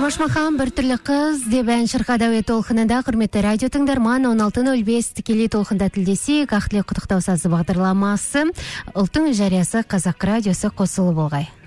Машмахан бір түрлі қыз деп ән шырқады толқынында құрметті радио тыңдарман 16:05 тікелей толқында тілдесек, ақтілек құттықтау сазы бағдарламасы ұлттың жариясы Қазақ радиосы қосылы болғай.